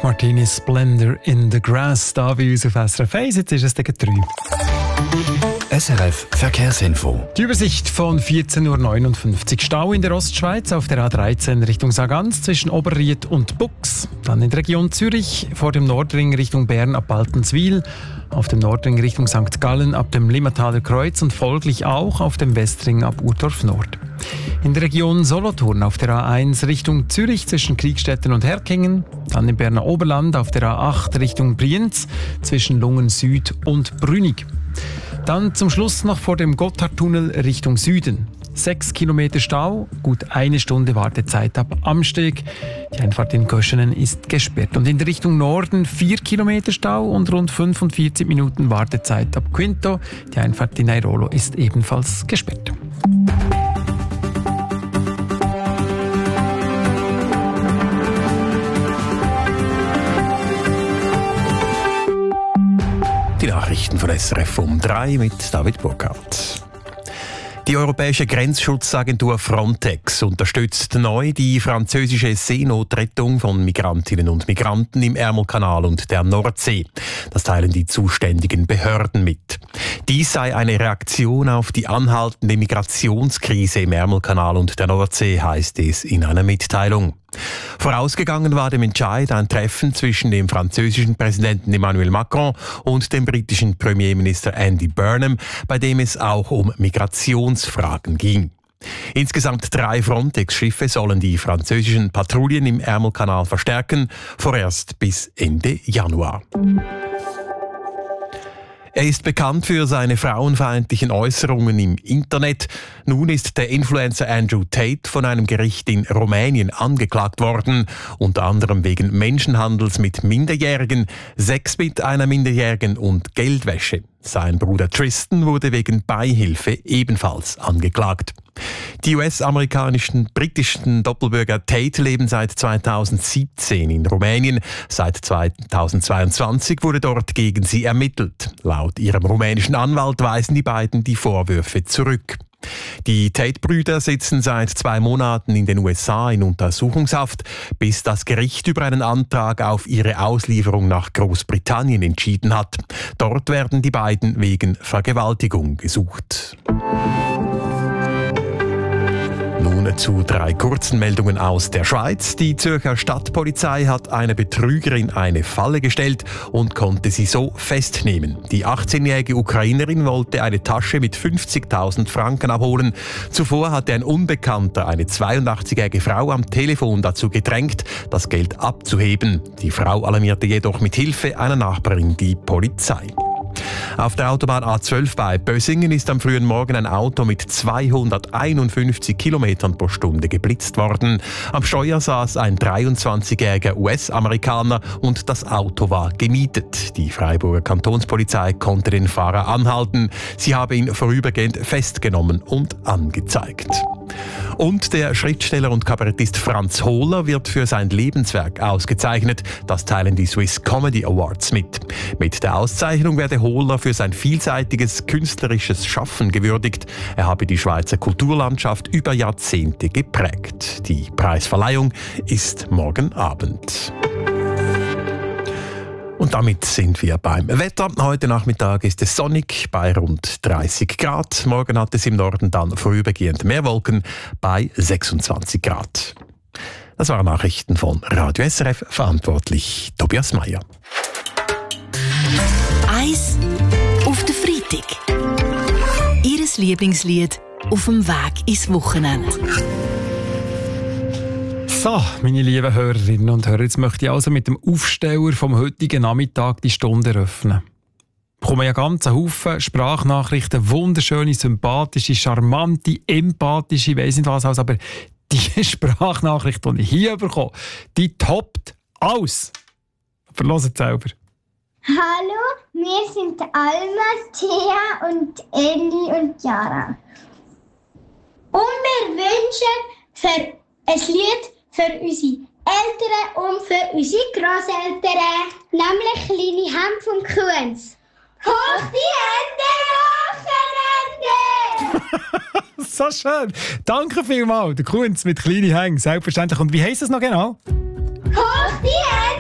Mark Martini, Splendor in the Grass, da bei uns auf SRF 1. Jetzt ist es gegen 3. SRF Verkehrsinfo. Die Übersicht von 14.59 Uhr. Stau in der Ostschweiz auf der A13 Richtung Sargans zwischen Oberried und Bux. Dann in der Region Zürich vor dem Nordring Richtung Bern ab Baltenswil. Auf dem Nordring Richtung St. Gallen ab dem Limmataler Kreuz und folglich auch auf dem Westring ab Urdorf Nord. In der Region Solothurn auf der A1 Richtung Zürich zwischen Kriegstetten und Herkingen. Dann im Berner Oberland auf der A8 Richtung Brienz zwischen Lungen Süd und Brünig. Dann zum Schluss noch vor dem Gotthardtunnel Richtung Süden. 6 Kilometer Stau, gut 1 Stunde Wartezeit ab Amsteg. Die Einfahrt in Göschenen ist gesperrt. Und in der Richtung Norden 4 Kilometer Stau und rund 45 Minuten Wartezeit ab Quinto. Die Einfahrt in Airolo ist ebenfalls gesperrt. Die Nachrichten von SRF um 3 mit David Burkhardt. Die Europäische Grenzschutzagentur Frontex unterstützt neu die französische Seenotrettung von Migrantinnen und Migranten im Ärmelkanal und der Nordsee. Das teilen die zuständigen Behörden mit. Dies sei eine Reaktion auf die anhaltende Migrationskrise im Ärmelkanal und der Nordsee, heißt es in einer Mitteilung. Vorausgegangen war dem Entscheid ein Treffen zwischen dem französischen Präsidenten Emmanuel Macron und dem britischen Premierminister Andy Burnham, bei dem es auch um Migrationsfragen ging. Insgesamt 3 Frontex-Schiffe sollen die französischen Patrouillen im Ärmelkanal verstärken, vorerst bis Ende Januar. Er ist bekannt für seine frauenfeindlichen Äußerungen im Internet. Nun ist der Influencer Andrew Tate von einem Gericht in Rumänien angeklagt worden, unter anderem wegen Menschenhandels mit Minderjährigen, Sex mit einer Minderjährigen und Geldwäsche. Sein Bruder Tristan wurde wegen Beihilfe ebenfalls angeklagt. Die US-amerikanischen britischen Doppelbürger Tate leben seit 2017 in Rumänien. Seit 2022 wurde dort gegen sie ermittelt. Laut ihrem rumänischen Anwalt weisen die beiden die Vorwürfe zurück. Die Tate-Brüder sitzen seit 2 Monaten in den USA in Untersuchungshaft, bis das Gericht über einen Antrag auf ihre Auslieferung nach Großbritannien entschieden hat. Dort werden die beiden wegen Vergewaltigung gesucht. Nun zu 3 kurzen Meldungen aus der Schweiz. Die Zürcher Stadtpolizei hat einer Betrügerin eine Falle gestellt und konnte sie so festnehmen. Die 18-jährige Ukrainerin wollte eine Tasche mit 50.000 Franken abholen. Zuvor hatte ein Unbekannter eine 82-jährige Frau am Telefon dazu gedrängt, das Geld abzuheben. Die Frau alarmierte jedoch mit Hilfe einer Nachbarin die Polizei. Auf der Autobahn A12 bei Bösingen ist am frühen Morgen ein Auto mit 251 Kilometern pro Stunde geblitzt worden. Am Steuer saß ein 23-jähriger US-Amerikaner und das Auto war gemietet. Die Freiburger Kantonspolizei konnte den Fahrer anhalten. Sie habe ihn vorübergehend festgenommen und angezeigt. Und der Schriftsteller und Kabarettist Franz Hohler wird für sein Lebenswerk ausgezeichnet. Das teilen die Swiss Comedy Awards mit. Mit der Auszeichnung werde Hohler für sein vielseitiges künstlerisches Schaffen gewürdigt. Er habe die Schweizer Kulturlandschaft über Jahrzehnte geprägt. Die Preisverleihung ist morgen Abend. Und damit sind wir beim Wetter. Heute Nachmittag ist es sonnig bei rund 30 Grad. Morgen hat es im Norden dann vorübergehend mehr Wolken bei 26 Grad. Das waren Nachrichten von Radio SRF, verantwortlich Tobias Meyer. Eis auf den Freitag. Ihres Lieblingslied auf dem Weg ins Wochenende. So, meine lieben Hörerinnen und Hörer, jetzt möchte ich also mit dem Aufsteller vom heutigen Nachmittag die Stunde eröffnen. Ich bekomme ja ganz einen Haufen Sprachnachrichten, wunderschöne, sympathische, charmante, empathische, ich weiss nicht was, aber die Sprachnachricht, die ich hier bekomme, die toppt alles. Verhört selber. Hallo, wir sind Alma, Thea und Elli und Jara. Und wir wünschen für ein Lied für unsere Eltern und für unsere Grosseltern, nämlich «Kleine Hand vom Kuhns». Hoch die Hände, Wochenende! So schön. Danke vielmals. Der Kunz mit kleinen Hängen, selbstverständlich. Und wie heisst das noch genau?